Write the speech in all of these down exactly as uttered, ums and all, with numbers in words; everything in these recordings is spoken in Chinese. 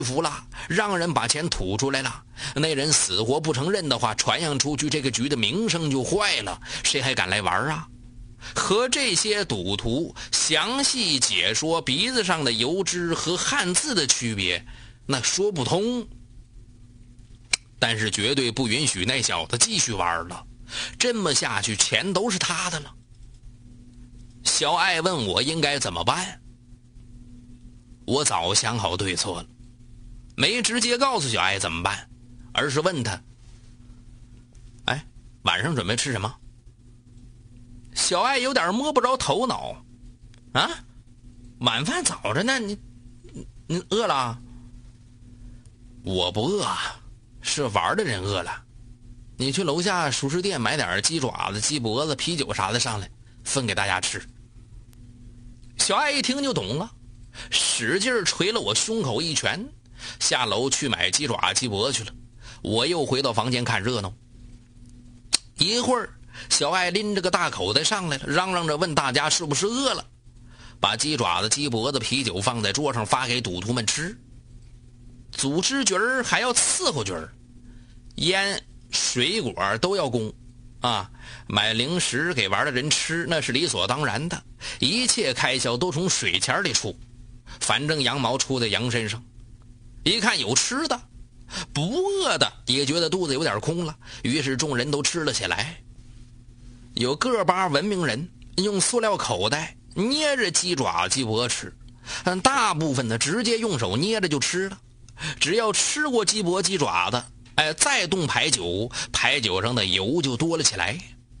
服了，让人把钱吐出来了。那人死活不承认的话，传扬出去这个局的名声就坏了，谁还敢来玩啊？和这些赌徒详细解说鼻子上的油脂和汉字的区别，那说不通。但是绝对不允许那小子继续玩了，这么下去钱都是他的了。小艾问我应该怎么办，我早想好对策了，没直接告诉小艾怎么办，而是问他：哎，晚上准备吃什么？小艾有点摸不着头脑。啊，晚饭早着呢，你你饿了？我不饿，是玩的人饿了。你去楼下熟食店买点鸡爪子、鸡脖子、啤酒啥的上来，分给大家吃。小艾一听就懂了，使劲捶了我胸口一拳，下楼去买鸡爪、鸡脖子去了。我又回到房间看热闹。一会儿，小艾拎着个大口袋上来了，嚷嚷着问大家是不是饿了，把鸡爪子、鸡脖子、啤酒放在桌上发给赌徒们吃。组织局儿还要伺候局儿，烟、水果都要供啊，买零食给玩的人吃那是理所当然的，一切开销都从水钱里出，反正羊毛出在羊身上。一看有吃的，不饿的也觉得肚子有点空了，于是众人都吃了起来。有个把文明人用塑料口袋捏着鸡爪、鸡脖吃，但大部分的直接用手捏着就吃了。只要吃过鸡脖、鸡爪的，哎，再动牌九，牌九上的油就多了起来。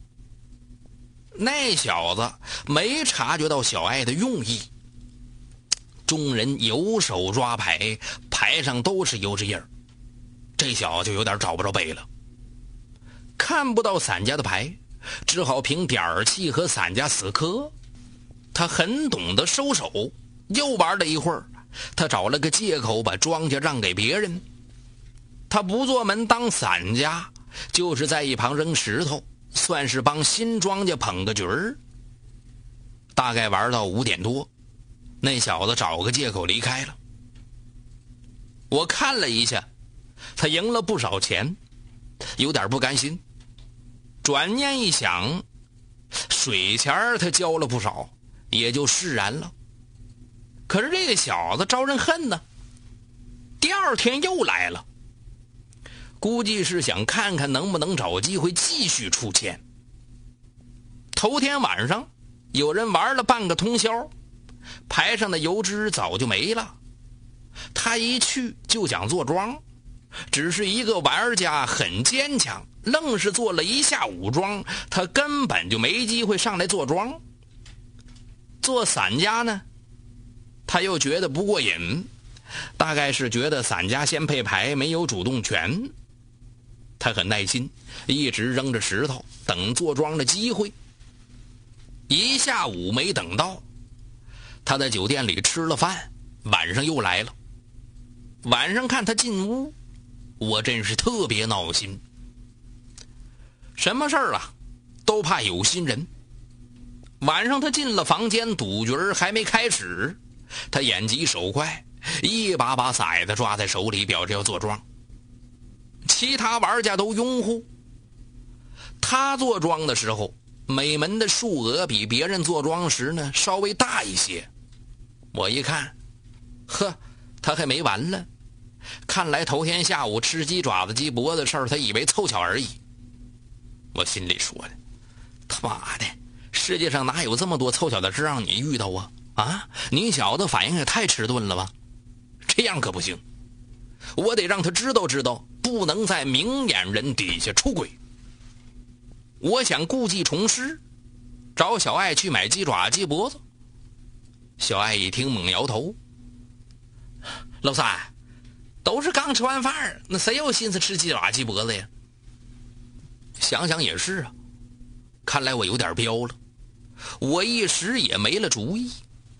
那小子没察觉到小艾的用意，众人有手抓牌，牌上都是油脂印儿，这小子就有点找不着北了。看不到散家的牌，只好凭点儿气和散家死磕。他很懂得收手，又玩了一会儿，他找了个借口把庄稼让给别人。他不做门当散家，就是在一旁扔石头，算是帮新庄稼捧个局儿。大概玩到五点多，那小子找个借口离开了。我看了一下，他赢了不少钱，有点不甘心。转念一想，水钱他交了不少，也就释然了。可是这个小子招人恨呢，第二天又来了，估计是想看看能不能找机会继续出钱。头天晚上有人玩了半个通宵，牌上的油脂早就没了，他一去就想坐庄，只是一个玩家很坚强，愣是做了一下午庄，他根本就没机会上来坐庄。做散家呢，他又觉得不过瘾，大概是觉得散家先配牌没有主动权。他很耐心，一直扔着石头等坐庄的机会。一下午没等到，他在酒店里吃了饭，晚上又来了。晚上看他进屋，我真是特别闹心。什么事儿啊，都怕有心人。晚上他进了房间，赌局还没开始，他眼疾手快，一把把骰子抓在手里，表示要坐庄。其他玩家都拥护。他坐庄的时候，每门的数额比别人坐庄时呢稍微大一些。我一看，呵，他还没完了。看来头天下午吃鸡爪子、鸡脖子的事儿，他以为凑巧而已。我心里说的，他妈的，世界上哪有这么多凑巧的事让你遇到啊？啊，你小子反应也太迟钝了吧？这样可不行，我得让他知道知道，不能在明眼人底下出轨。我想故技重施，找小艾去买鸡爪、鸡脖子。小艾一听猛摇头，老三，都是刚吃完饭，那谁有心思吃鸡爪、鸡脖子呀？想想也是啊，看来我有点彪了，我一时也没了主意。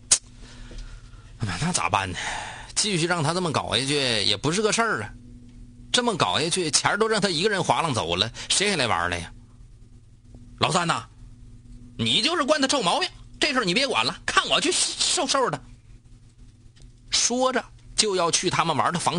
那咋办呢？继续让他这么搞下去也不是个事儿啊。这么搞下去，钱都让他一个人划拉走了，谁还来玩了呀？老三呐，你就是惯他臭毛病，这事儿你别管了，看我去收收拾他。说着就要去他们玩的房